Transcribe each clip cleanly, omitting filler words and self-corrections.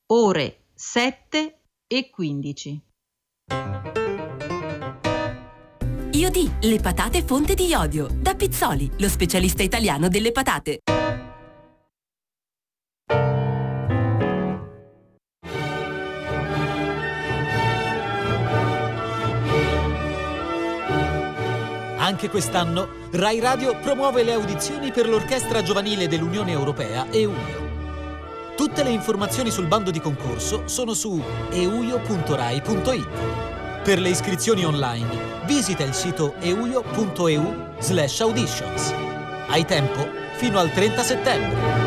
ore 7:15. Iodì, le patate fonte di iodio. Da Pizzoli, lo specialista italiano delle patate. Anche quest'anno Rai Radio promuove le audizioni per l'Orchestra Giovanile dell'Unione Europea EUIO. Tutte le informazioni sul bando di concorso sono su euio.rai.it. Per le iscrizioni online, visita il sito euio.eu/auditions. Hai tempo fino al 30 settembre.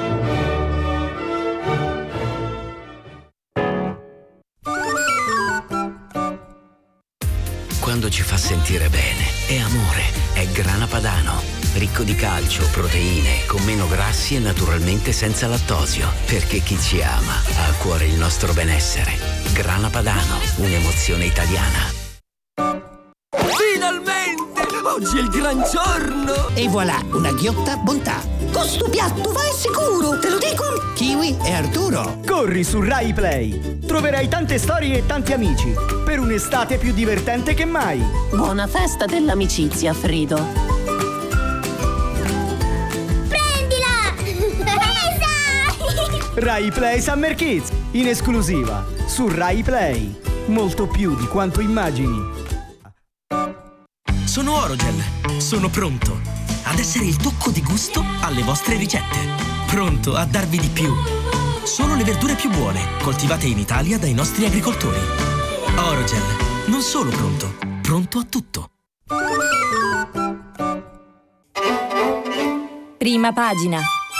Quando ci fa sentire bene, è amore, è Grana Padano. Ricco di calcio, proteine, con meno grassi e naturalmente senza lattosio. Perché chi ci ama ha a cuore il nostro benessere. Grana Padano, un'emozione italiana. Finalmente! Oggi è il gran giorno! E voilà, una ghiotta bontà. Con sto piatto vai sicuro, te lo dico! Kiwi e Arturo. Corri su Rai Play. Troverai tante storie e tanti amici. Per un'estate più divertente che mai. Buona festa dell'amicizia, Frido. Prendila! Presa! Rai Play Summer Kids, in esclusiva su Rai Play. Molto più di quanto immagini. Sono Orogel. Sono pronto ad essere il tocco di gusto alle vostre ricette. Pronto a darvi di più. Solo le verdure più buone, coltivate in Italia dai nostri agricoltori. Orogel, non solo pronto, pronto a tutto. Prima pagina.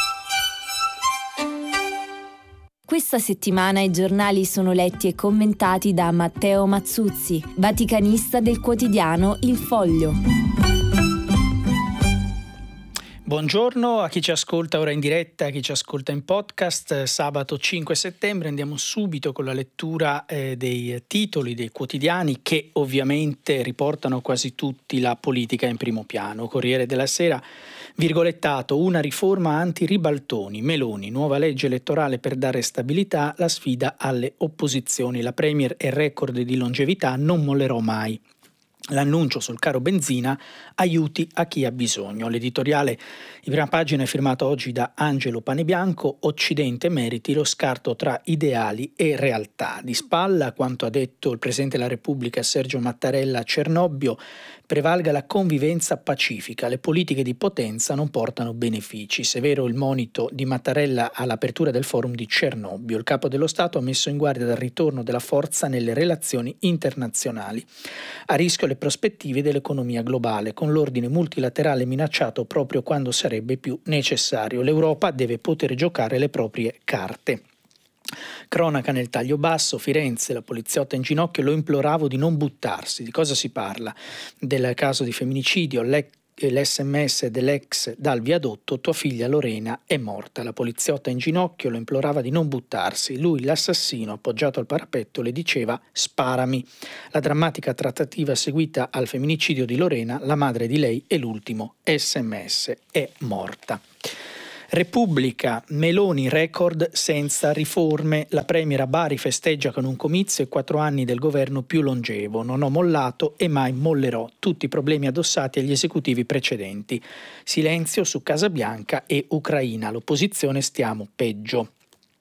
Questa settimana i giornali sono letti e commentati da Matteo Mazzuzzi, vaticanista del quotidiano Il Foglio. Buongiorno a chi ci ascolta ora in diretta, a chi ci ascolta in podcast. Sabato 5 settembre andiamo subito con la lettura dei titoli dei quotidiani che ovviamente riportano quasi tutti la politica in primo piano. Corriere della Sera, virgolettato, una riforma anti-ribaltoni, Meloni, nuova legge elettorale per dare stabilità, la sfida alle opposizioni. La Premier è record di longevità, non mollerò mai. L'annuncio sul caro benzina, aiuti a chi ha bisogno. L'editoriale di prima pagina è firmato oggi da Angelo Panebianco, Occidente meriti lo scarto tra ideali e realtà. Di spalla, quanto ha detto il Presidente della Repubblica Sergio Mattarella a Cernobbio, prevalga la convivenza pacifica, le politiche di potenza non portano benefici. Severo il monito di Mattarella all'apertura del forum di Cernobbio. Il capo dello Stato ha messo in guardia dal ritorno della forza nelle relazioni internazionali. A rischio le prospettive dell'economia globale, con l'ordine multilaterale minacciato proprio quando sarebbe più necessario. L'Europa deve poter giocare le proprie carte. Cronaca nel taglio basso, Firenze, la poliziotta in ginocchio, lo imploravo di non buttarsi. Di cosa si parla? Del caso di femminicidio, l'SMS dell'ex dal viadotto, tua figlia Lorena è morta. La poliziotta in ginocchio lo implorava di non buttarsi. Lui, l'assassino, appoggiato al parapetto, le diceva sparami. La drammatica trattativa seguita al femminicidio di Lorena, la madre di lei e l'ultimo SMS è morta. Repubblica, Meloni record senza riforme, la Premier a Bari festeggia con un comizio e 4 anni del governo più longevo, non ho mollato e mai mollerò, tutti i problemi addossati agli esecutivi precedenti, silenzio su Casa Bianca e Ucraina, l'opposizione stiamo peggio.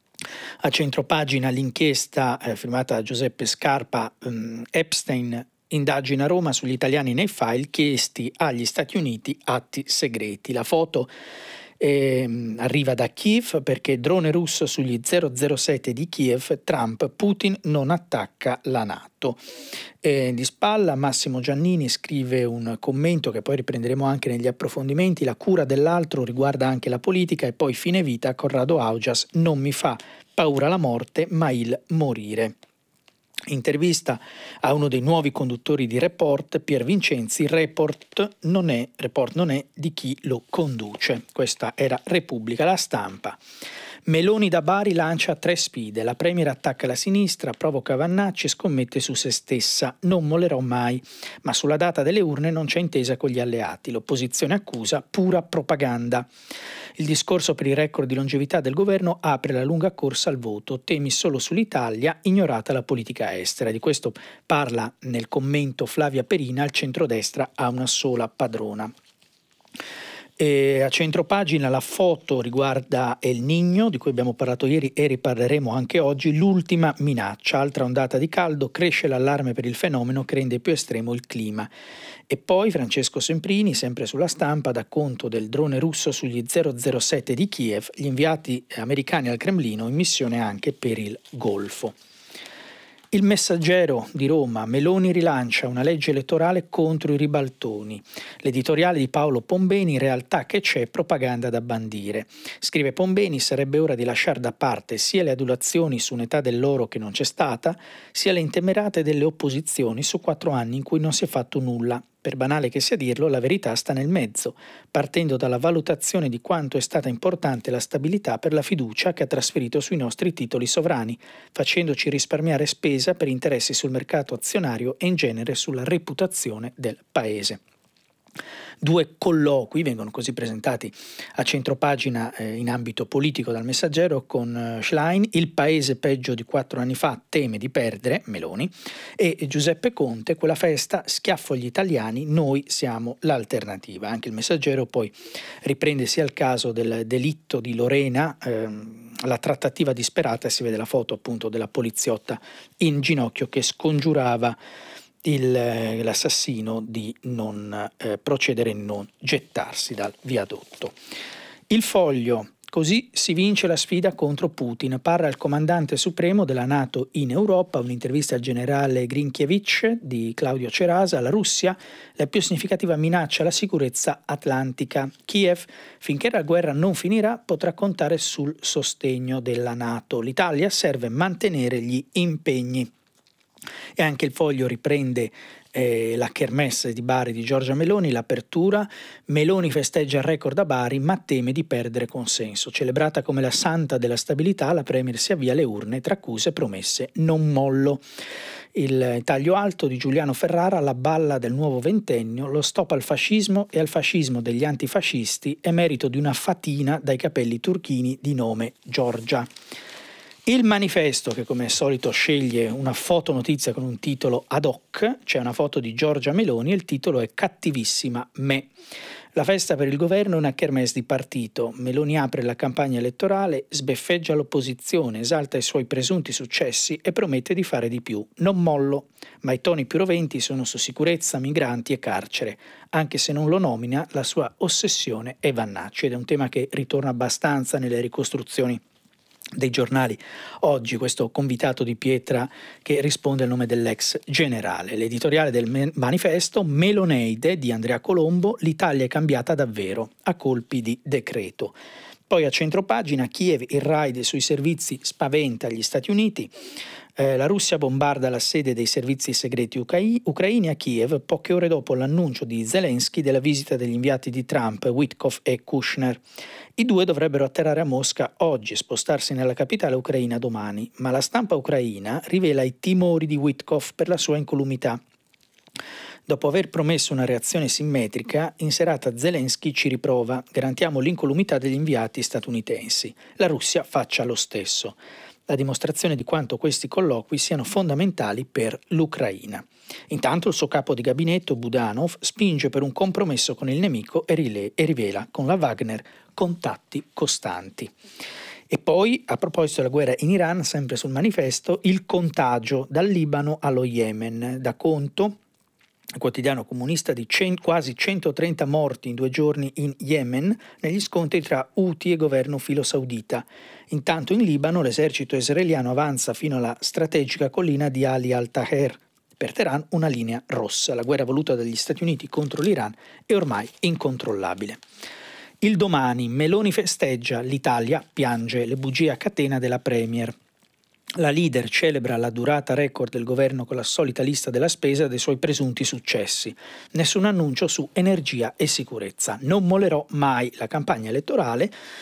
A centropagina l'inchiesta firmata da Giuseppe Scarpa, Epstein indagina a Roma sugli italiani nei file chiesti agli Stati Uniti, atti segreti, la foto arriva da Kiev perché drone russo sugli 007 di Kiev, Trump, Putin non attacca la NATO. Di spalla Massimo Giannini scrive un commento che poi riprenderemo anche negli approfondimenti, la cura dell'altro riguarda anche la politica e poi fine vita, Corrado Augias, non mi fa paura la morte ma il morire. Intervista a uno dei nuovi conduttori di Report, Pier Vincenzi, Report non è di chi lo conduce. Questa era Repubblica. La Stampa. Meloni da Bari lancia 3 sfide. La Premier attacca la sinistra, provoca Vannacci e scommette su se stessa. Non mollerò mai. Ma sulla data delle urne non c'è intesa con gli alleati. L'opposizione accusa pura propaganda. Il discorso per il record di longevità del governo apre la lunga corsa al voto. Temi solo sull'Italia, ignorata la politica estera. Di questo parla nel commento Flavia Perina, il centrodestra ha una sola padrona. A centropagina la foto riguarda El Niño, di cui abbiamo parlato ieri e riparleremo anche oggi. L'ultima minaccia, altra ondata di caldo, cresce l'allarme per il fenomeno che rende più estremo il clima. E poi Francesco Semprini, sempre sulla Stampa, dà conto del drone russo sugli 007 di Kiev, gli inviati americani al Cremlino in missione anche per il Golfo. Il Messaggero di Roma, Meloni rilancia una legge elettorale contro i ribaltoni. L'editoriale di Paolo Pombeni, in realtà che c'è propaganda da bandire. Scrive Pombeni, sarebbe ora di lasciare da parte sia le adulazioni su un'età dell'oro che non c'è stata, sia le intemerate delle opposizioni su 4 anni in cui non si è fatto nulla. Per banale che sia dirlo, la verità sta nel mezzo, partendo dalla valutazione di quanto è stata importante la stabilità per la fiducia che ha trasferito sui nostri titoli sovrani, facendoci risparmiare spesa per interessi sul mercato azionario e in genere sulla reputazione del Paese. 2 colloqui vengono così presentati a centropagina in ambito politico dal Messaggero con Schlein, il paese peggio di 4 anni fa teme di perdere, Meloni, e Giuseppe Conte, quella festa, schiaffo agli italiani, noi siamo l'alternativa. Anche il Messaggero poi riprende sia il caso del delitto di Lorena, la trattativa disperata, si vede la foto appunto della poliziotta in ginocchio che scongiurava l'assassino di non procedere e non gettarsi dal viadotto. Il Foglio, così si vince la sfida contro Putin, parla il comandante supremo della NATO in Europa, un'intervista al generale Grinkiewicz di Claudio Cerasa. La Russia, la più significativa minaccia alla sicurezza atlantica. Kiev, finché la guerra non finirà, potrà contare sul sostegno della NATO. L'Italia serve mantenere gli impegni. E anche il Foglio riprende la kermesse di Bari di Giorgia Meloni, l'apertura. Meloni festeggia il record a Bari ma teme di perdere consenso. Celebrata come la santa della stabilità, la Premier si avvia alle urne tra accuse e promesse. Non mollo. Il taglio alto di Giuliano Ferrara, la balla del nuovo ventennio, lo stop al fascismo e al fascismo degli antifascisti è merito di una fatina dai capelli turchini di nome Giorgia. Il Manifesto, che come al solito sceglie una fotonotizia con un titolo ad hoc, c'è una foto di Giorgia Meloni e il titolo è Cattivissima me. La festa per il governo è una kermesse di partito. Meloni apre la campagna elettorale, sbeffeggia l'opposizione, esalta i suoi presunti successi e promette di fare di più. Non mollo, ma i toni più roventi sono su sicurezza, migranti e carcere. Anche se non lo nomina, la sua ossessione è Vannacci ed è un tema che ritorna abbastanza nelle ricostruzioni dei giornali oggi, questo convitato di pietra che risponde al nome dell'ex generale. L'editoriale del Manifesto, Meloneide di Andrea Colombo, l'Italia è cambiata davvero a colpi di decreto. Poi a centropagina Kiev, il raid sui servizi spaventa gli Stati Uniti. La Russia bombarda la sede dei servizi segreti ucraini a Kiev poche ore dopo l'annuncio di Zelensky della visita degli inviati di Trump, Witkoff e Kushner. I 2 dovrebbero atterrare a Mosca oggi e spostarsi nella capitale ucraina domani, ma la stampa ucraina rivela i timori di Witkoff per la sua incolumità. Dopo aver promesso una reazione simmetrica, in serata Zelensky ci riprova: garantiamo l'incolumità degli inviati statunitensi. La Russia faccia lo stesso. La dimostrazione di quanto questi colloqui siano fondamentali per l'Ucraina. Intanto il suo capo di gabinetto, Budanov, spinge per un compromesso con il nemico e rivela con la Wagner contatti costanti. E poi, a proposito della guerra in Iran, sempre sul Manifesto, il contagio dal Libano allo Yemen. Da conto il quotidiano comunista di quasi 130 morti in 2 giorni in Yemen negli scontri tra Houthi e governo filo saudita. Intanto in Libano l'esercito israeliano avanza fino alla strategica collina di Ali al-Taher. Per Teheran una linea rossa. La guerra voluta dagli Stati Uniti contro l'Iran è ormai incontrollabile. Il Domani, Meloni festeggia, l'Italia piange, le bugie a catena della Premier. La leader celebra la durata record del governo con la solita lista della spesa dei suoi presunti successi. Nessun annuncio su energia e sicurezza. Non mollerò mai, la campagna elettorale.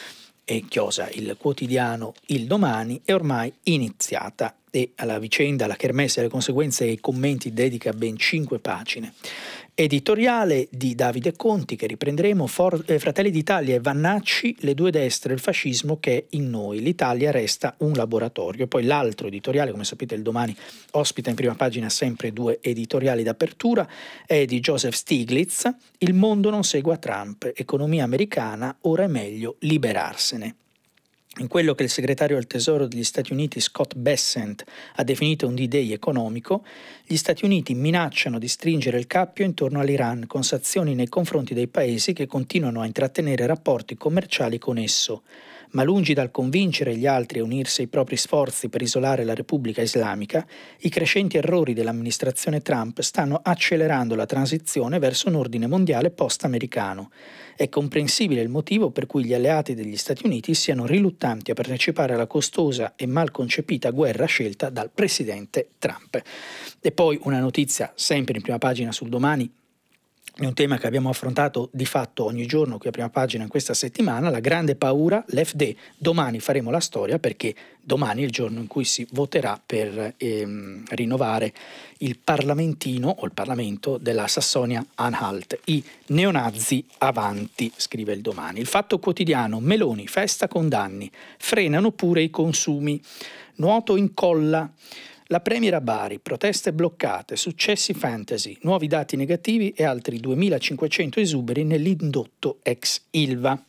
e chiosa il quotidiano Il Domani, è ormai iniziata e alla vicenda, alla kermesse, alle conseguenze e ai commenti dedica ben 5 pagine. Editoriale di Davide Conti che riprenderemo, Fratelli d'Italia e Vannacci, le due destre, il fascismo che è in noi, l'Italia resta un laboratorio. E poi l'altro editoriale, come sapete Il Domani ospita in prima pagina sempre 2 editoriali d'apertura, è di Joseph Stiglitz, Il mondo non segua Trump, economia americana, ora è meglio liberarsene. In quello che il segretario al Tesoro degli Stati Uniti Scott Bessent ha definito un D-Day economico, gli Stati Uniti minacciano di stringere il cappio intorno all'Iran con sanzioni nei confronti dei paesi che continuano a intrattenere rapporti commerciali con esso. Ma lungi dal convincere gli altri a unirsi ai propri sforzi per isolare la Repubblica Islamica, i crescenti errori dell'amministrazione Trump stanno accelerando la transizione verso un ordine mondiale post-americano. È comprensibile il motivo per cui gli alleati degli Stati Uniti siano riluttanti a partecipare alla costosa e mal concepita guerra scelta dal presidente Trump. E poi una notizia sempre in prima pagina sul Domani, è un tema che abbiamo affrontato di fatto ogni giorno qui a prima pagina in questa settimana, la grande paura, l'FD, domani faremo la storia perché domani è il giorno in cui si voterà per rinnovare il parlamentino o il Parlamento della Sassonia-Anhalt. I neonazi avanti, scrive il Domani. Il Fatto Quotidiano, Meloni, festa con danni, frenano pure i consumi, nuoto incolla. La Premier a Bari, proteste bloccate, successi fantasy, nuovi dati negativi e altri 2.500 esuberi nell'indotto ex Ilva.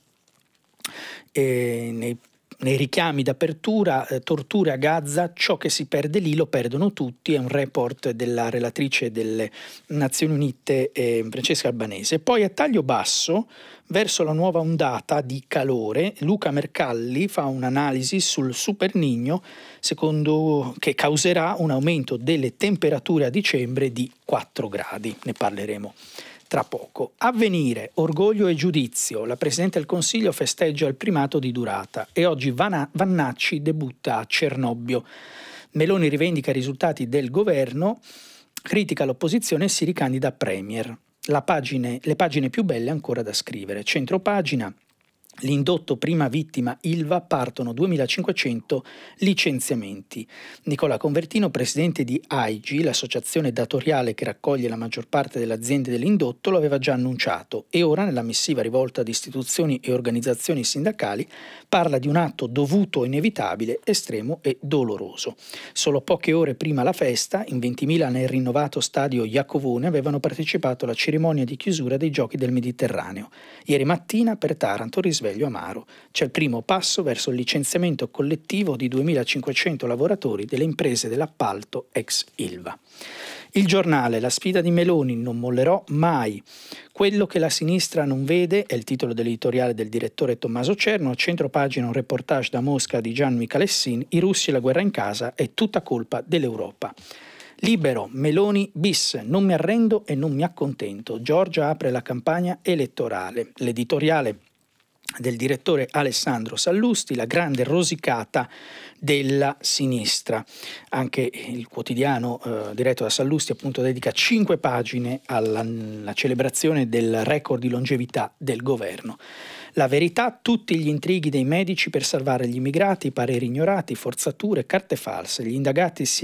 Nei richiami d'apertura, torture a Gaza, ciò che si perde lì lo perdono tutti, è un report della relatrice delle Nazioni Unite Francesca Albanese. Poi a taglio basso, verso la nuova ondata di calore, Luca Mercalli fa un'analisi sul Super Niño, secondo che causerà un aumento delle temperature a dicembre di 4 gradi. Ne parleremo tra poco. Avvenire, orgoglio e giudizio. La Presidente del Consiglio festeggia il primato di durata e oggi Vannacci debutta a Cernobbio. Meloni rivendica i risultati del governo, critica l'opposizione e si ricandida a Premier. Le pagine più belle ancora da scrivere. Centropagina. L'indotto prima vittima Ilva, partono 2.500 licenziamenti. Nicola Convertino, presidente di AIGI, l'associazione datoriale che raccoglie la maggior parte delle aziende dell'indotto, lo aveva già annunciato e ora nella missiva rivolta ad istituzioni e organizzazioni sindacali parla di un atto dovuto, inevitabile, estremo e doloroso. Solo poche ore prima la festa, in 20.000 nel rinnovato stadio Iacovone avevano partecipato alla cerimonia di chiusura dei Giochi del Mediterraneo. Ieri mattina per Taranto risveglio amaro. C'è il primo passo verso il licenziamento collettivo di 2.500 lavoratori delle imprese dell'appalto ex Ilva. Il Giornale, la sfida di Meloni, non mollerò mai. Quello che la sinistra non vede è il titolo dell'editoriale del direttore Tommaso Cerno, a centropagina un reportage da Mosca di Gian Michalessin, i russi e la guerra in casa è tutta colpa dell'Europa. Libero, Meloni bis, non mi arrendo e non mi accontento. Giorgia apre la campagna elettorale. L'editoriale del direttore Alessandro Sallusti, la grande rosicata della sinistra. Anche il quotidiano diretto da Sallusti appunto dedica 5 pagine alla celebrazione del record di longevità del governo. La verità, tutti gli intrighi dei medici per salvare gli immigrati, pareri ignorati, forzature, carte false. Gli indagati si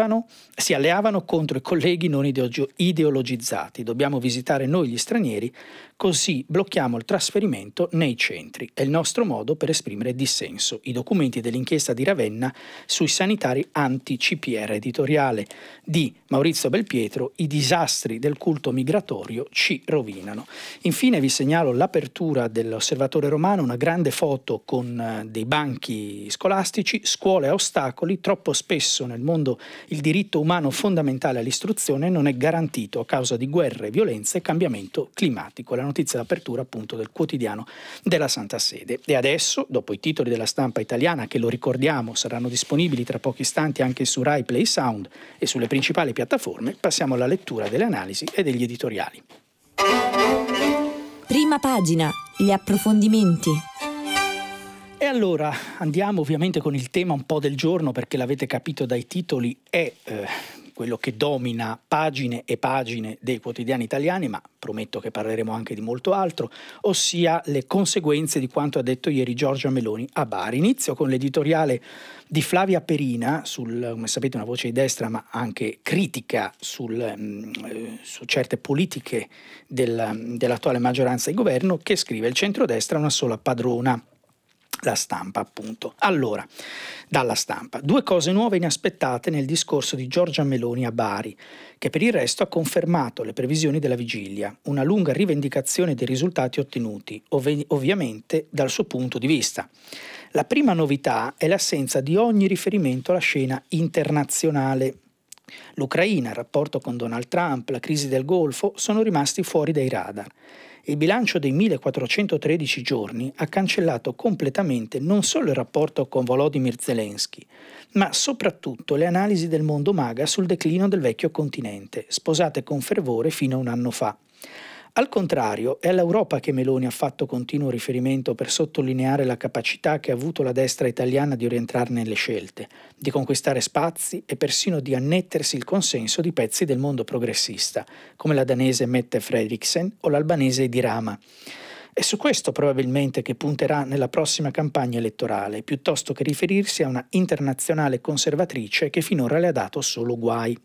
alleavano contro i colleghi non ideologizzati. Dobbiamo visitare noi gli stranieri, così blocchiamo il trasferimento nei centri. È il nostro modo per esprimere dissenso. I documenti dell'inchiesta di Ravenna sui sanitari anti-CPR, editoriale di Maurizio Belpietro, i disastri del culto migratorio ci rovinano. Infine vi segnalo l'apertura dell'Osservatore Romano, una grande foto con dei banchi scolastici, scuole a ostacoli. Troppo spesso nel mondo il diritto umano fondamentale all'istruzione non è garantito a causa di guerre, violenze e cambiamento climatico. La notizia d'apertura appunto del quotidiano della Santa Sede. E adesso, dopo i titoli della stampa italiana, che lo ricordiamo saranno disponibili tra pochi istanti anche su Rai Play Sound e sulle principali piattaforme, passiamo alla lettura delle analisi e degli editoriali. Prima pagina, gli approfondimenti. E allora andiamo ovviamente con il tema un po' del giorno, perché l'avete capito dai titoli, è quello che domina pagine e pagine dei quotidiani italiani, ma prometto che parleremo anche di molto altro, ossia le conseguenze di quanto ha detto ieri Giorgia Meloni a Bari. Inizio con l'editoriale di Flavia Perina, come sapete una voce di destra ma anche critica su certe politiche dell'attuale maggioranza di governo, che scrive: il centrodestra è una sola padrona. La Stampa, appunto. Allora, dalla Stampa, 2 cose nuove inaspettate nel discorso di Giorgia Meloni a Bari, che per il resto ha confermato le previsioni della vigilia, una lunga rivendicazione dei risultati ottenuti, ovviamente dal suo punto di vista. La prima novità è l'assenza di ogni riferimento alla scena internazionale. L'Ucraina, il rapporto con Donald Trump, la crisi del Golfo sono rimasti fuori dai radar. Il bilancio dei 1413 giorni ha cancellato completamente non solo il rapporto con Volodymyr Zelensky, ma soprattutto le analisi del mondo MAGA sul declino del vecchio continente, sposate con fervore fino a un anno fa. Al contrario, è all'Europa che Meloni ha fatto continuo riferimento per sottolineare la capacità che ha avuto la destra italiana di orientare nelle scelte, di conquistare spazi e persino di annettersi il consenso di pezzi del mondo progressista, come la danese Mette Frederiksen o l'albanese Edi Rama. È su questo probabilmente che punterà nella prossima campagna elettorale, piuttosto che riferirsi a una internazionale conservatrice che finora le ha dato solo guai.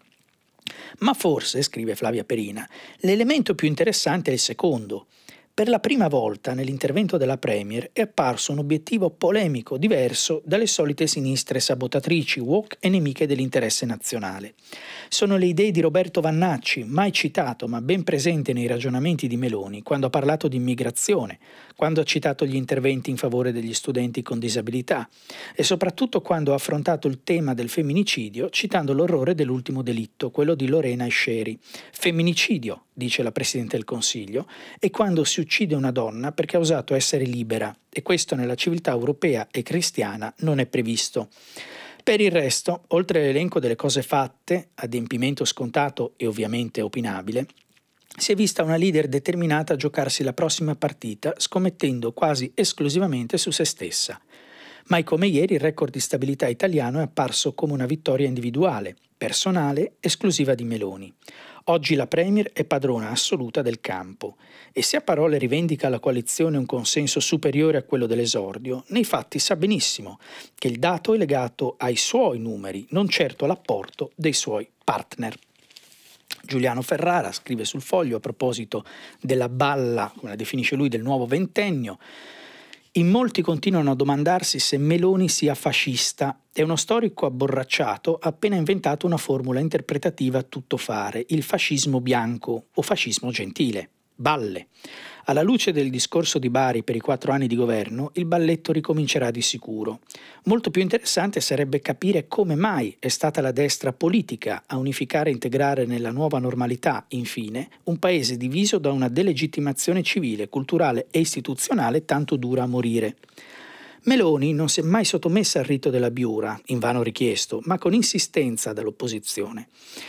Ma forse, scrive Flavia Perina, l'elemento più interessante è il secondo. Per la prima volta nell'intervento della Premier è apparso un obiettivo polemico diverso dalle solite sinistre sabotatrici, woke e nemiche dell'interesse nazionale. Sono le idee di Roberto Vannacci, mai citato ma ben presente nei ragionamenti di Meloni, quando ha parlato di immigrazione, quando ha citato gli interventi in favore degli studenti con disabilità e soprattutto quando ha affrontato il tema del femminicidio citando l'orrore dell'ultimo delitto, quello di Lorena Esceri. Femminicidio, dice la Presidente del Consiglio, e quando si uccide una donna perché ha osato essere libera, e questo nella civiltà europea e cristiana non è previsto. Per il resto, oltre all'elenco delle cose fatte, adempimento scontato e ovviamente opinabile, si è vista una leader determinata a giocarsi la prossima partita, scommettendo quasi esclusivamente su se stessa. Mai come ieri il record di stabilità italiano è apparso come una vittoria individuale, personale, esclusiva di Meloni. Oggi la Premier è padrona assoluta del campo e se a parole rivendica alla coalizione un consenso superiore a quello dell'esordio, nei fatti sa benissimo che il dato è legato ai suoi numeri, non certo all'apporto dei suoi partner. Giuliano Ferrara scrive sul Foglio a proposito della balla, come la definisce lui, del nuovo ventennio: in molti continuano a domandarsi se Meloni sia fascista. È uno storico abborracciato ha appena inventato una formula interpretativa a tuttofare, il fascismo bianco o fascismo gentile. Balle. Alla luce del discorso di Bari per i 4 anni di governo, il balletto ricomincerà di sicuro. Molto più interessante sarebbe capire come mai è stata la destra politica a unificare e integrare nella nuova normalità, infine, un paese diviso da una delegittimazione civile, culturale e istituzionale tanto dura a morire. Meloni non si è mai sottomessa al rito della Biura, invano richiesto, ma con insistenza dall'opposizione,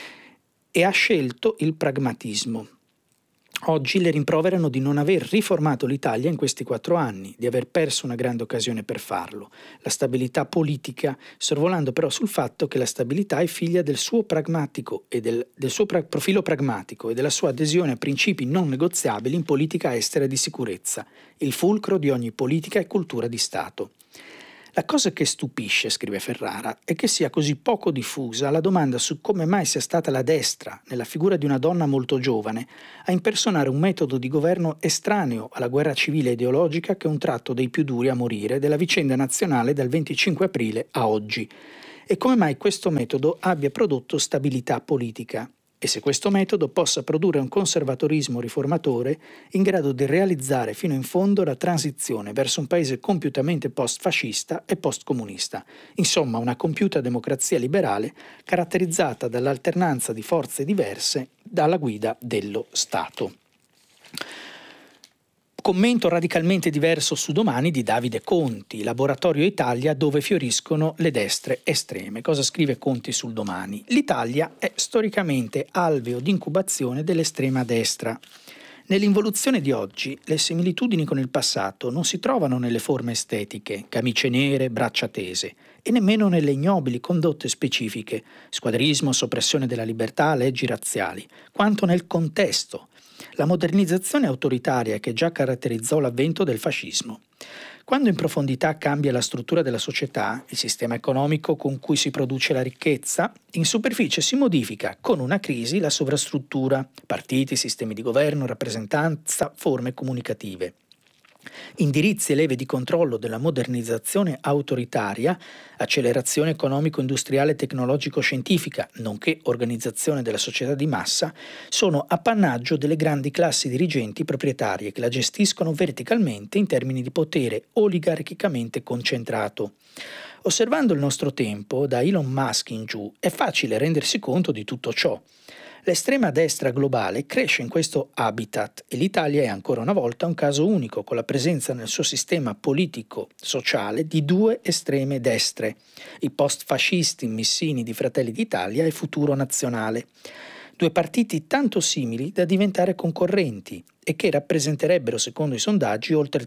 e ha scelto il pragmatismo. Oggi le rimproverano di non aver riformato l'Italia in questi 4 anni, di aver perso una grande occasione per farlo, la stabilità politica, sorvolando però sul fatto che la stabilità è figlia del suo pragmatico e del suo profilo pragmatico e della sua adesione a principi non negoziabili in politica estera e di sicurezza, il fulcro di ogni politica e cultura di Stato. La cosa che stupisce, scrive Ferrara, è che sia così poco diffusa la domanda su come mai sia stata la destra, nella figura di una donna molto giovane, a impersonare un metodo di governo estraneo alla guerra civile ideologica che è un tratto dei più duri a morire della vicenda nazionale dal 25 aprile a oggi, e come mai questo metodo abbia prodotto stabilità politica. E se questo metodo possa produrre un conservatorismo riformatore in grado di realizzare fino in fondo la transizione verso un paese compiutamente post-fascista e post-comunista. Insomma, una compiuta democrazia liberale caratterizzata dall'alternanza di forze diverse dalla guida dello Stato. Commento radicalmente diverso su Domani di Davide Conti, Laboratorio Italia dove fioriscono le destre estreme. Cosa scrive Conti sul Domani? L'Italia è storicamente alveo di incubazione dell'estrema destra. Nell'involuzione di oggi le similitudini con il passato non si trovano nelle forme estetiche, camicie nere, braccia tese, e nemmeno nelle ignobili condotte specifiche, squadrismo, soppressione della libertà, leggi razziali, quanto nel contesto, la modernizzazione autoritaria che già caratterizzò l'avvento del fascismo. Quando in profondità cambia la struttura della società, il sistema economico con cui si produce la ricchezza, in superficie si modifica con una crisi la sovrastruttura, partiti, sistemi di governo, rappresentanza, forme comunicative. Indirizzi e leve di controllo della modernizzazione autoritaria, accelerazione economico-industriale tecnologico-scientifica, nonché organizzazione della società di massa, sono appannaggio delle grandi classi dirigenti proprietarie che la gestiscono verticalmente in termini di potere oligarchicamente concentrato. Osservando il nostro tempo, da Elon Musk in giù, è facile rendersi conto di tutto ciò. L'estrema destra globale cresce in questo habitat e l'Italia è ancora una volta un caso unico, con la presenza nel suo sistema politico-sociale di due estreme destre, i post-fascisti immissini di Fratelli d'Italia e Futuro Nazionale. Due partiti tanto simili da diventare concorrenti e che rappresenterebbero, secondo i sondaggi, oltre il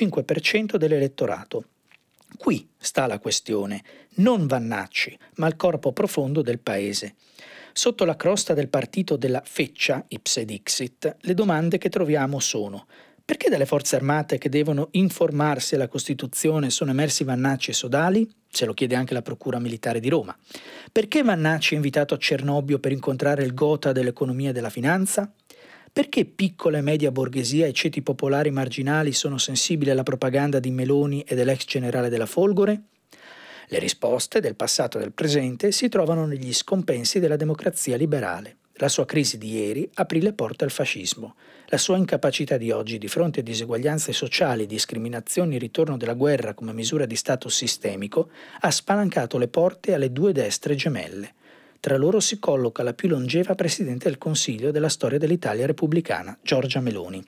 35% dell'elettorato. Qui sta la questione, non Vannacci, ma il corpo profondo del paese. Sotto la crosta del partito della feccia, ipse dixit, le domande che troviamo sono: perché dalle forze armate che devono informarsi alla Costituzione sono emersi Vannacci e Sodali? Se lo chiede anche la Procura Militare di Roma. Perché Vannacci è invitato a Cernobbio per incontrare il Gotha dell'economia e della finanza? Perché piccola e media borghesia e ceti popolari marginali sono sensibili alla propaganda di Meloni e dell'ex generale della Folgore? Le risposte del passato e del presente si trovano negli scompensi della democrazia liberale. La sua crisi di ieri aprì le porte al fascismo. La sua incapacità di oggi di fronte a diseguaglianze sociali, discriminazioni e ritorno della guerra come misura di stato sistemico ha spalancato le porte alle due destre gemelle. Tra loro si colloca la più longeva Presidente del Consiglio della storia dell'Italia repubblicana, Giorgia Meloni.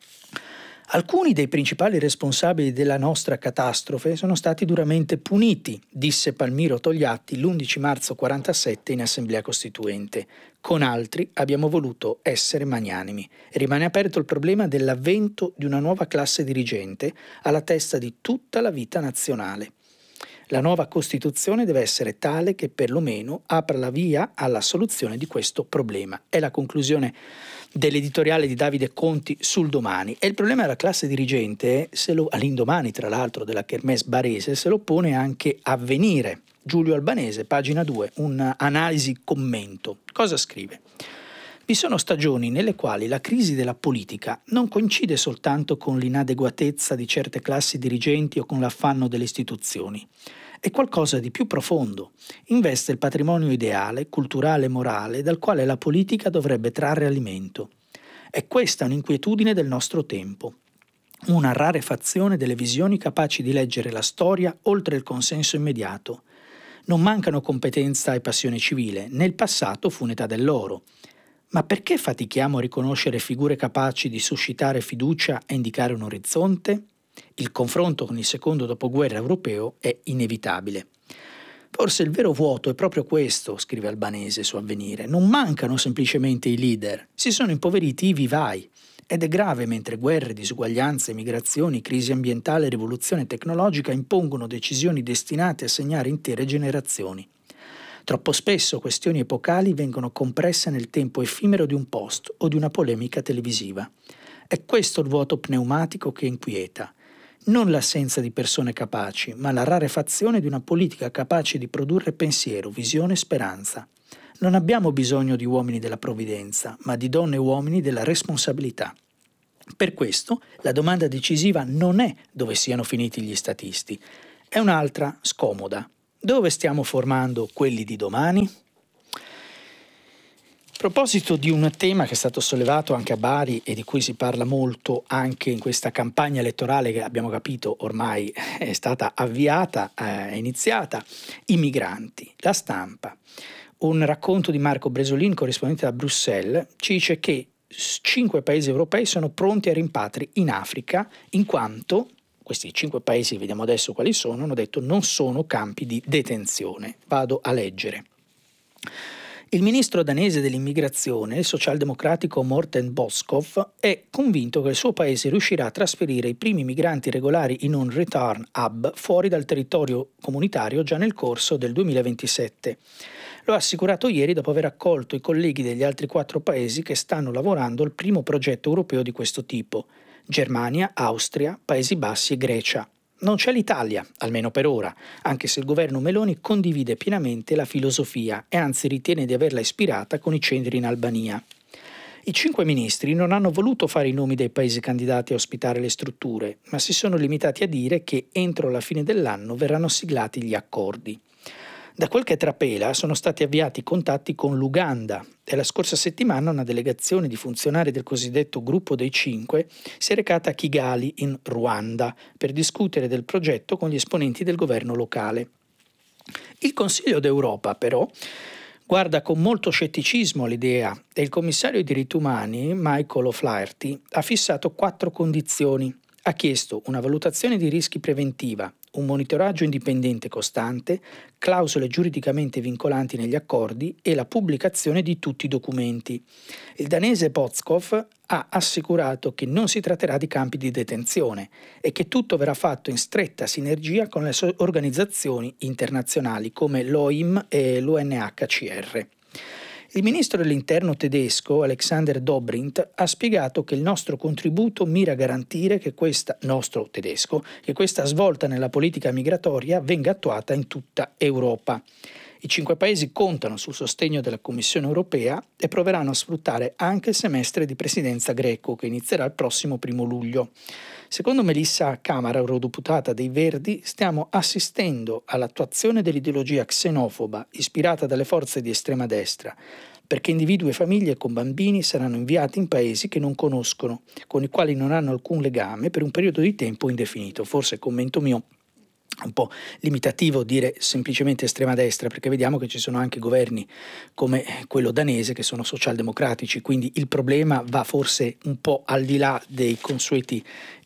Alcuni dei principali responsabili della nostra catastrofe sono stati duramente puniti, disse Palmiro Togliatti l'11 marzo 1947 in Assemblea Costituente. Con altri abbiamo voluto essere magnanimi. E rimane aperto il problema dell'avvento di una nuova classe dirigente alla testa di tutta la vita nazionale. La nuova Costituzione deve essere tale che perlomeno apra la via alla soluzione di questo problema. È la conclusione dell'editoriale di Davide Conti sul Domani. E il problema della classe dirigente, all'indomani tra l'altro della Kermesse barese, se lo pone anche Avvenire. Giulio Albanese, pagina 2, un'analisi commento. Cosa scrive? Vi sono stagioni nelle quali la crisi della politica non coincide soltanto con l'inadeguatezza di certe classi dirigenti o con l'affanno delle istituzioni. È qualcosa di più profondo. Investe il patrimonio ideale, culturale e morale dal quale la politica dovrebbe trarre alimento. È questa un'inquietudine del nostro tempo. Una rarefazione delle visioni capaci di leggere la storia oltre il consenso immediato. Non mancano competenza e passione civile. Nel passato fu un'età dell'oro. Ma perché fatichiamo a riconoscere figure capaci di suscitare fiducia e indicare un orizzonte? Il confronto con il secondo dopoguerra europeo è inevitabile. Forse il vero vuoto è proprio questo, scrive Albanese su Avvenire. Non mancano semplicemente i leader, si sono impoveriti i vivai. Ed è grave mentre guerre, disuguaglianze, migrazioni, crisi ambientale e rivoluzione tecnologica impongono decisioni destinate a segnare intere generazioni. Troppo spesso questioni epocali vengono compresse nel tempo effimero di un post o di una polemica televisiva. È questo il vuoto pneumatico che inquieta. Non l'assenza di persone capaci, ma la rarefazione di una politica capace di produrre pensiero, visione e speranza. Non abbiamo bisogno di uomini della provvidenza, ma di donne e uomini della responsabilità. Per questo la domanda decisiva non è dove siano finiti gli statisti, è un'altra scomoda. Dove stiamo formando quelli di domani? A proposito di un tema che è stato sollevato anche a Bari e di cui si parla molto anche in questa campagna elettorale che abbiamo capito ormai è stata avviata, è iniziata, i migranti, la stampa. Un racconto di Marco Bresolin, corrispondente da Bruxelles, ci dice che 5 paesi europei sono pronti ai rimpatri in Africa in quanto questi 5 paesi, vediamo adesso quali sono, hanno detto non sono campi di detenzione. Vado a leggere. Il ministro danese dell'immigrazione, il socialdemocratico Morten Bødskov, è convinto che il suo paese riuscirà a trasferire i primi migranti regolari in un return hub fuori dal territorio comunitario già nel corso del 2027. Lo ha assicurato ieri dopo aver accolto i colleghi degli altri 4 paesi che stanno lavorando al primo progetto europeo di questo tipo: Germania, Austria, Paesi Bassi e Grecia. Non c'è l'Italia, almeno per ora, anche se il governo Meloni condivide pienamente la filosofia e anzi ritiene di averla ispirata con i centri in Albania. I 5 ministri non hanno voluto fare i nomi dei paesi candidati a ospitare le strutture, ma si sono limitati a dire che entro la fine dell'anno verranno siglati gli accordi. Da quel che trapela sono stati avviati contatti con l'Uganda e la scorsa settimana una delegazione di funzionari del cosiddetto Gruppo dei 5 si è recata a Kigali, in Ruanda, per discutere del progetto con gli esponenti del governo locale. Il Consiglio d'Europa, però, guarda con molto scetticismo l'idea e il commissario ai diritti umani, Michael O'Flaherty, ha fissato 4 condizioni. Ha chiesto una valutazione di rischi preventiva, un monitoraggio indipendente costante, clausole giuridicamente vincolanti negli accordi e la pubblicazione di tutti i documenti. Il danese Bødskov ha assicurato che non si tratterà di campi di detenzione e che tutto verrà fatto in stretta sinergia con le organizzazioni internazionali come l'OIM e l'UNHCR. Il ministro dell'Interno tedesco, Alexander Dobrindt, ha spiegato che il nostro contributo mira a garantire che questa svolta nella politica migratoria venga attuata in tutta Europa. I 5 paesi contano sul sostegno della Commissione europea e proveranno a sfruttare anche il semestre di presidenza greco che inizierà il prossimo 1 luglio. Secondo Melissa Camara, eurodeputata dei Verdi, stiamo assistendo all'attuazione dell'ideologia xenofoba ispirata dalle forze di estrema destra, perché individui e famiglie con bambini saranno inviati in paesi che non conoscono, con i quali non hanno alcun legame per un periodo di tempo indefinito. Forse, commento mio, un po' limitativo dire semplicemente estrema destra, perché vediamo che ci sono anche governi come quello danese che sono socialdemocratici, quindi il problema va forse un po' al di là dei consueti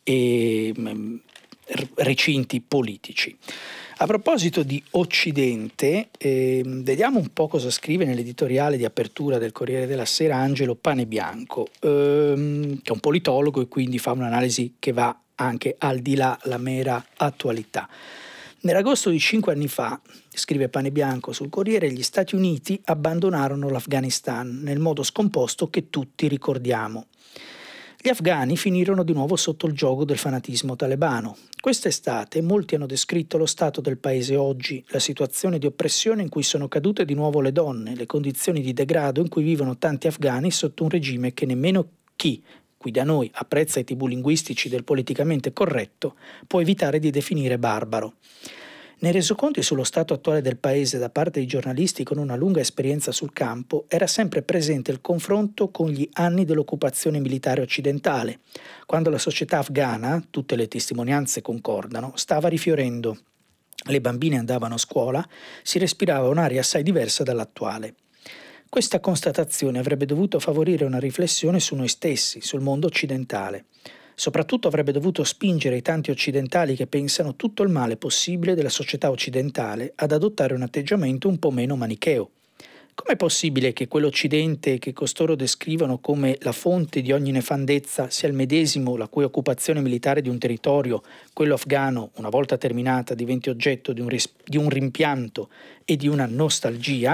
recinti politici. A proposito di Occidente, vediamo un po' cosa scrive nell'editoriale di apertura del Corriere della Sera Angelo Panebianco, che è un politologo e quindi fa un'analisi che va anche al di là la mera attualità. Nell'agosto di 5 anni fa, scrive Panebianco sul Corriere, gli Stati Uniti abbandonarono l'Afghanistan nel modo scomposto che tutti ricordiamo. Gli afghani finirono di nuovo sotto il giogo del fanatismo talebano. Quest'estate molti hanno descritto lo stato del paese oggi, la situazione di oppressione in cui sono cadute di nuovo le donne, le condizioni di degrado in cui vivono tanti afghani sotto un regime che nemmeno chi, qui da noi, apprezza i tabù linguistici del politicamente corretto, può evitare di definire barbaro. Nei resoconti sullo stato attuale del paese da parte di giornalisti con una lunga esperienza sul campo era sempre presente il confronto con gli anni dell'occupazione militare occidentale, quando la società afghana, tutte le testimonianze concordano, stava rifiorendo. Le bambine andavano a scuola, si respirava un'aria assai diversa dall'attuale. Questa constatazione avrebbe dovuto favorire una riflessione su noi stessi, sul mondo occidentale. Soprattutto avrebbe dovuto spingere i tanti occidentali che pensano tutto il male possibile della società occidentale ad adottare un atteggiamento un po' meno manicheo. Com'è possibile che quell'Occidente che costoro descrivono come la fonte di ogni nefandezza sia il medesimo la cui occupazione militare di un territorio, quello afghano, una volta terminata, diventi oggetto di un rimpianto e di una nostalgia?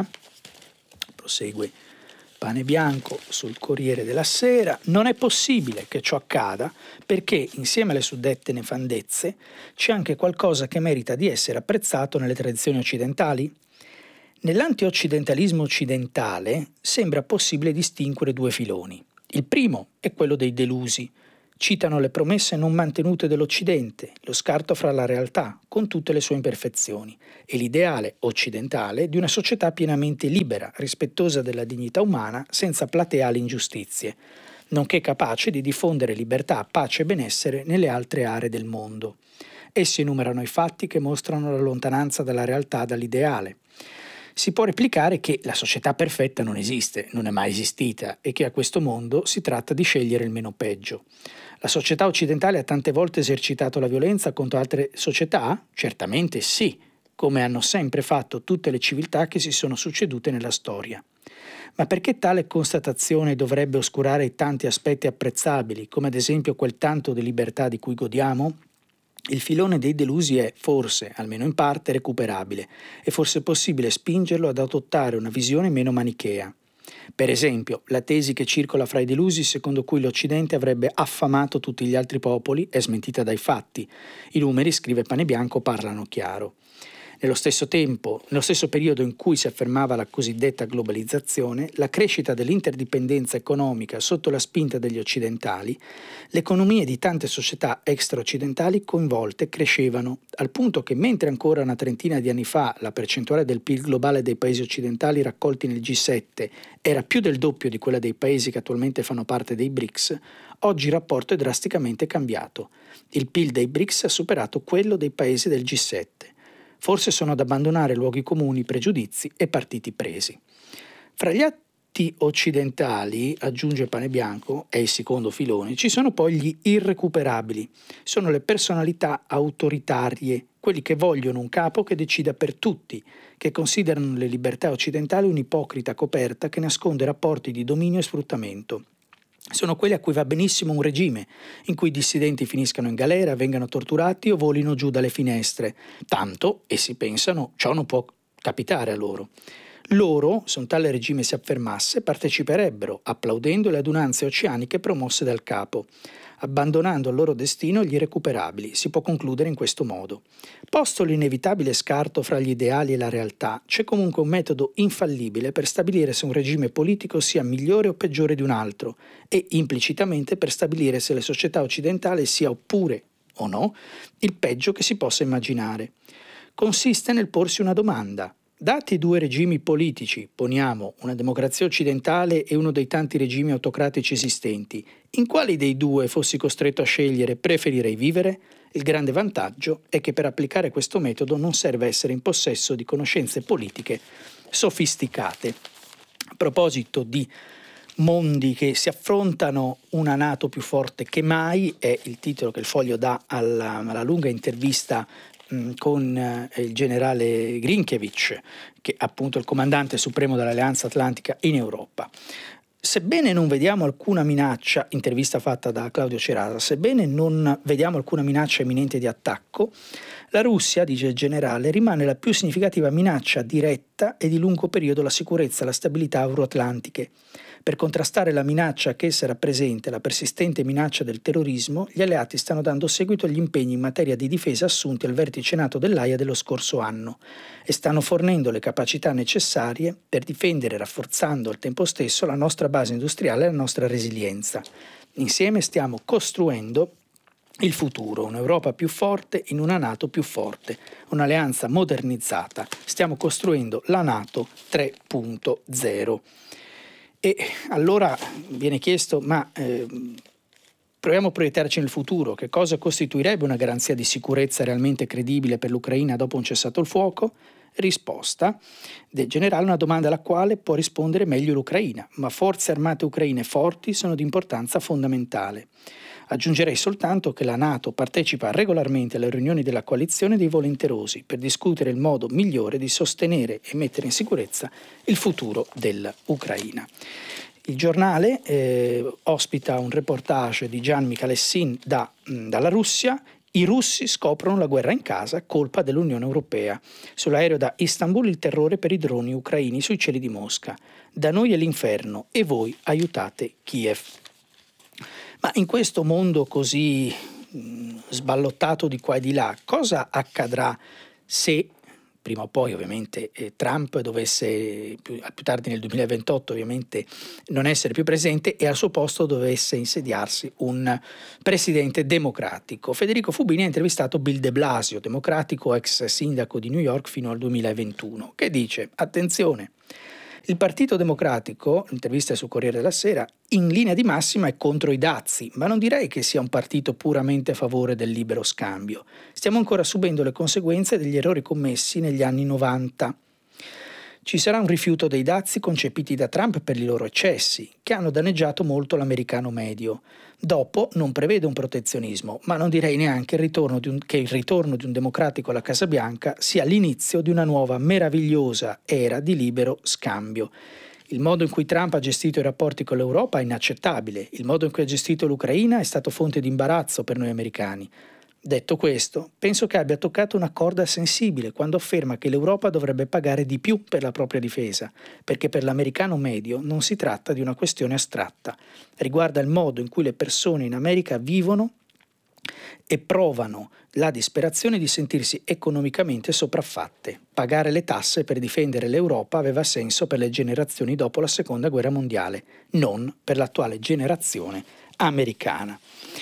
Prosegue Panebianco sul Corriere della Sera. Non è possibile che ciò accada perché, insieme alle suddette nefandezze, c'è anche qualcosa che merita di essere apprezzato nelle tradizioni occidentali. Nell'antioccidentalismo occidentale sembra possibile distinguere 2 filoni. Il primo è quello dei delusi. Citano le promesse non mantenute dell'Occidente, lo scarto fra la realtà, con tutte le sue imperfezioni, e l'ideale occidentale di una società pienamente libera, rispettosa della dignità umana, senza plateali ingiustizie, nonché capace di diffondere libertà, pace e benessere nelle altre aree del mondo. Essi enumerano i fatti che mostrano la lontananza dalla realtà dall'ideale. Si può replicare che la società perfetta non esiste, non è mai esistita, e che a questo mondo si tratta di scegliere il meno peggio. La società occidentale ha tante volte esercitato la violenza contro altre società? Certamente sì, come hanno sempre fatto tutte le civiltà che si sono succedute nella storia. Ma perché tale constatazione dovrebbe oscurare tanti aspetti apprezzabili, come ad esempio quel tanto di libertà di cui godiamo? Il filone dei delusi è, forse, almeno in parte, recuperabile e forse possibile spingerlo ad adottare una visione meno manichea. Per esempio, la tesi che circola fra i delusi secondo cui l'Occidente avrebbe affamato tutti gli altri popoli è smentita dai fatti. I numeri, scrive Panebianco, parlano chiaro. Nello stesso periodo in cui si affermava la cosiddetta globalizzazione, la crescita dell'interdipendenza economica sotto la spinta degli occidentali, le economie di tante società extra-occidentali coinvolte crescevano, al punto che mentre ancora una trentina di anni fa la percentuale del PIL globale dei paesi occidentali raccolti nel G7 era più del doppio di quella dei paesi che attualmente fanno parte dei BRICS, oggi il rapporto è drasticamente cambiato. Il PIL dei BRICS ha superato quello dei paesi del G7. Forse sono ad abbandonare luoghi comuni, pregiudizi e partiti presi. Fra gli atti occidentali, aggiunge Panebianco, è il secondo filone, ci sono poi gli irrecuperabili. Sono le personalità autoritarie, quelli che vogliono un capo che decida per tutti, che considerano le libertà occidentali un'ipocrita coperta che nasconde rapporti di dominio e sfruttamento. Sono quelli a cui va benissimo un regime, in cui i dissidenti finiscano in galera, vengano torturati o volino giù dalle finestre. Tanto, essi pensano, ciò non può capitare a loro. Loro, se un tale regime si affermasse, parteciperebbero, applaudendo le adunanze oceaniche promosse dal capo. Abbandonando al loro destino gli irrecuperabili, si può concludere in questo modo. Posto l'inevitabile scarto fra gli ideali e la realtà, c'è comunque un metodo infallibile per stabilire se un regime politico sia migliore o peggiore di un altro e implicitamente per stabilire se la società occidentale sia oppure o no il peggio che si possa immaginare. Consiste nel porsi una domanda. Dati i due regimi politici, poniamo una democrazia occidentale e uno dei tanti regimi autocratici esistenti, in quali dei due fossi costretto a scegliere preferirei vivere? Il grande vantaggio è che per applicare questo metodo non serve essere in possesso di conoscenze politiche sofisticate. A proposito di mondi che si affrontano, una NATO più forte che mai è il titolo che il Foglio dà alla lunga intervista con il generale Grinkiewicz, che è appunto il comandante supremo dell'Alleanza Atlantica in Europa. Sebbene non vediamo alcuna minaccia, intervista fatta da Claudio Cerasa, sebbene non vediamo alcuna minaccia imminente di attacco, la Russia, dice il generale, rimane la più significativa minaccia diretta e di lungo periodo alla sicurezza e alla stabilità euroatlantiche. Per contrastare la minaccia che essa rappresenta, la persistente minaccia del terrorismo, gli alleati stanno dando seguito agli impegni in materia di difesa assunti al vertice NATO dell'Aia dello scorso anno e stanno fornendo le capacità necessarie per difendere, rafforzando al tempo stesso la nostra base industriale e la nostra resilienza. Insieme stiamo costruendo il futuro, un'Europa più forte in una NATO più forte, un'alleanza modernizzata. Stiamo costruendo la NATO 3.0. E allora viene chiesto, proviamo a proiettarci nel futuro, che cosa costituirebbe una garanzia di sicurezza realmente credibile per l'Ucraina dopo un cessato il fuoco? Risposta del generale, una domanda alla quale può rispondere meglio l'Ucraina, ma forze armate ucraine forti sono di importanza fondamentale. Aggiungerei soltanto che la NATO partecipa regolarmente alle riunioni della coalizione dei volenterosi per discutere il modo migliore di sostenere e mettere in sicurezza il futuro dell'Ucraina. Il giornale ospita un reportage di Gian Michalessin dalla Russia. I russi scoprono la guerra in casa, colpa dell'Unione Europea. Sull'aereo da Istanbul il terrore per i droni ucraini sui cieli di Mosca. Da noi è l'inferno e voi aiutate Kiev. Ma in questo mondo così sballottato di qua e di là, cosa accadrà se prima o poi ovviamente Trump dovesse più tardi nel 2028 ovviamente non essere più presente e al suo posto dovesse insediarsi un presidente democratico? Federico Fubini ha intervistato Bill de Blasio, democratico ex sindaco di New York fino al 2021, che dice: attenzione, il Partito Democratico, intervista sul Corriere della Sera, in linea di massima è contro i dazi, ma non direi che sia un partito puramente a favore del libero scambio. Stiamo ancora subendo le conseguenze degli errori commessi negli anni 90. Ci sarà un rifiuto dei dazi concepiti da Trump per i loro eccessi, che hanno danneggiato molto l'americano medio. Dopo non prevede un protezionismo, ma non direi neanche che il ritorno di un democratico alla Casa Bianca sia l'inizio di una nuova meravigliosa era di libero scambio. Il modo in cui Trump ha gestito i rapporti con l'Europa è inaccettabile. Il modo in cui ha gestito l'Ucraina è stato fonte di imbarazzo per noi americani. Detto questo, penso che abbia toccato una corda sensibile quando afferma che l'Europa dovrebbe pagare di più per la propria difesa, perché per l'americano medio non si tratta di una questione astratta. Riguarda il modo in cui le persone in America vivono e provano la disperazione di sentirsi economicamente sopraffatte. Pagare le tasse per difendere l'Europa aveva senso per le generazioni dopo la Seconda Guerra Mondiale, non per l'attuale generazione americana.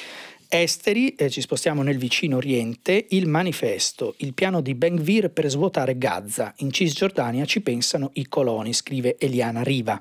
Esteri, ci spostiamo nel vicino Oriente, il manifesto, il piano di Ben Gvir per svuotare Gaza. In Cisgiordania ci pensano i coloni, scrive Eliana Riva.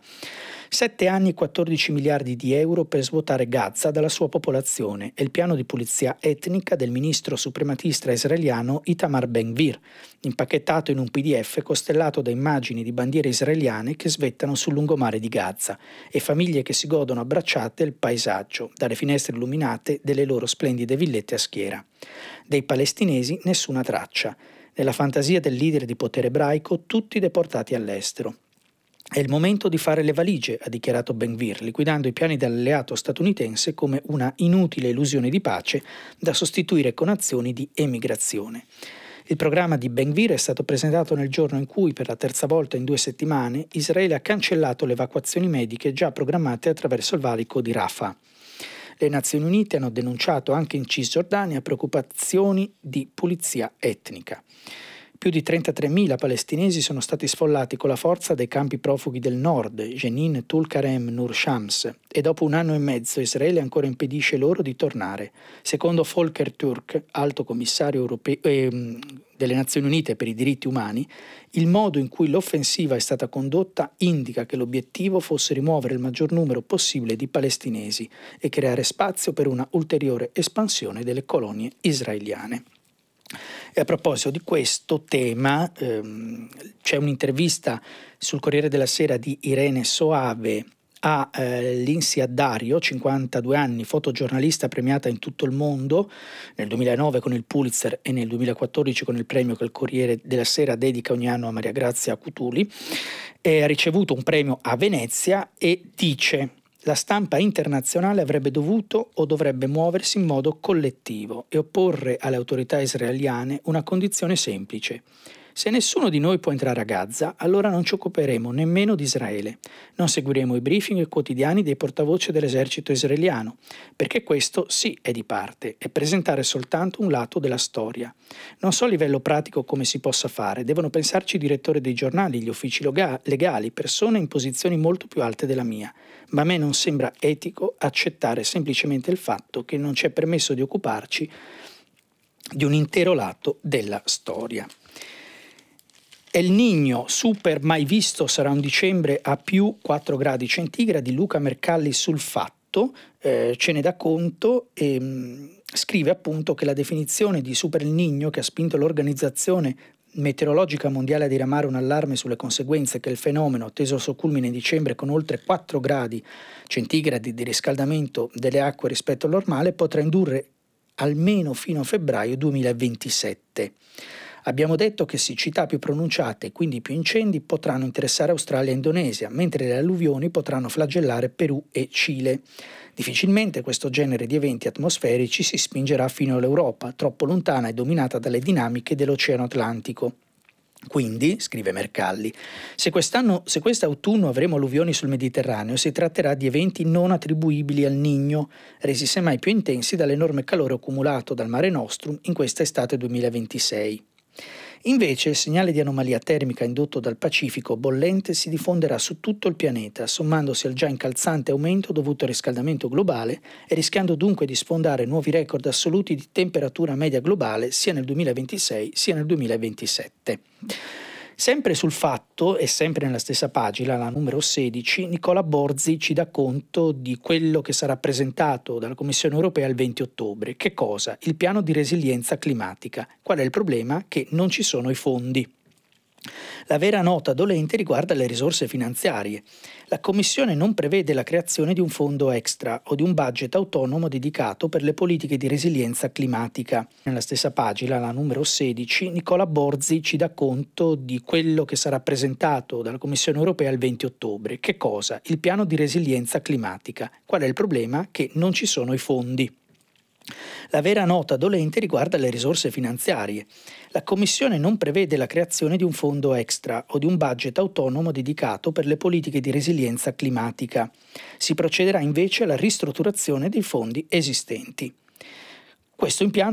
7 anni e 14 miliardi di euro per svuotare Gaza dalla sua popolazione è il piano di pulizia etnica del ministro suprematista israeliano Itamar Ben Gvir, impacchettato in un PDF costellato da immagini di bandiere israeliane che svettano sul lungomare di Gaza e famiglie che si godono abbracciate il paesaggio dalle finestre illuminate delle loro splendide villette a schiera. Dei palestinesi nessuna traccia. Nella fantasia del leader di potere ebraico tutti deportati all'estero. È il momento di fare le valigie, ha dichiarato Ben Gvir, liquidando i piani dell'alleato statunitense come una inutile illusione di pace da sostituire con azioni di emigrazione. Il programma di Ben Gvir è stato presentato nel giorno in cui, per la terza volta in 2 settimane, Israele ha cancellato le evacuazioni mediche già programmate attraverso il valico di Rafah. Le Nazioni Unite hanno denunciato anche in Cisgiordania preoccupazioni di pulizia etnica. Più di 33.000 palestinesi sono stati sfollati con la forza dai campi profughi del nord, Jenin, Tulkarem, Nur Shams, e dopo 1 anno e mezzo Israele ancora impedisce loro di tornare. Secondo Volker Turk, alto commissario delle Nazioni Unite per i diritti umani, il modo in cui l'offensiva è stata condotta indica che l'obiettivo fosse rimuovere il maggior numero possibile di palestinesi e creare spazio per una ulteriore espansione delle colonie israeliane. E a proposito di questo tema, c'è un'intervista sul Corriere della Sera di Irene Soave a Lindsay Addario, 52 anni, fotogiornalista premiata in tutto il mondo, nel 2009 con il Pulitzer e nel 2014 con il premio che il Corriere della Sera dedica ogni anno a Maria Grazia Cutuli. Ha ricevuto un premio a Venezia e dice: la stampa internazionale avrebbe dovuto o dovrebbe muoversi in modo collettivo e opporre alle autorità israeliane una condizione semplice. Se nessuno di noi può entrare a Gaza, allora non ci occuperemo nemmeno di Israele. Non seguiremo i briefing quotidiani dei portavoce dell'esercito israeliano, perché questo sì è di parte, è presentare soltanto un lato della storia. Non so a livello pratico come si possa fare, devono pensarci i direttori dei giornali, gli uffici legali, persone in posizioni molto più alte della mia, ma a me non sembra etico accettare semplicemente il fatto che non ci è permesso di occuparci di un intero lato della storia. El Niño, super mai visto, sarà un dicembre a più 4 gradi centigradi. Luca Mercalli sul Fatto ce ne dà conto e scrive appunto che la definizione di super El Niño, che ha spinto l'Organizzazione Meteorologica Mondiale a diramare un allarme sulle conseguenze che il fenomeno, atteso al suo culmine in dicembre con oltre 4 gradi centigradi di riscaldamento delle acque rispetto al normale, potrà indurre almeno fino a febbraio 2027. Abbiamo detto che siccità più pronunciate e quindi più incendi potranno interessare Australia e Indonesia, mentre le alluvioni potranno flagellare Perù e Cile. Difficilmente questo genere di eventi atmosferici si spingerà fino all'Europa, troppo lontana e dominata dalle dinamiche dell'Oceano Atlantico. Quindi, scrive Mercalli, se quest'autunno avremo alluvioni sul Mediterraneo, si tratterà di eventi non attribuibili al Niño, resi semmai più intensi dall'enorme calore accumulato dal Mare Nostrum in questa estate 2026. Invece il segnale di anomalia termica indotto dal Pacifico bollente si diffonderà su tutto il pianeta, sommandosi al già incalzante aumento dovuto al riscaldamento globale e rischiando dunque di sfondare nuovi record assoluti di temperatura media globale sia nel 2026 sia nel 2027. Sempre sul Fatto e sempre nella stessa pagina, la numero 16, Nicola Borzi ci dà conto di quello che sarà presentato dalla Commissione Europea il 20 ottobre. Che cosa? Il piano di resilienza climatica. Qual è il problema? Che non ci sono i fondi. La vera nota dolente riguarda le risorse finanziarie. La Commissione non prevede la creazione di un fondo extra o di un budget autonomo dedicato per le politiche di resilienza climatica. Nella stessa pagina, la numero 16, Nicola Borzi ci dà conto di quello che sarà presentato dalla Commissione europea il 20 ottobre. Che cosa? Il piano di resilienza climatica. Qual è il problema? Che non ci sono i fondi. La vera nota dolente riguarda le risorse finanziarie. La Commissione non prevede la creazione di un fondo extra o di un budget autonomo dedicato per le politiche di resilienza climatica. Si procederà invece alla ristrutturazione dei fondi esistenti. Questo impianto